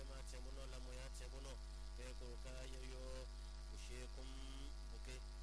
tema temuno la moya temuno be ko ka yo bushe kum buke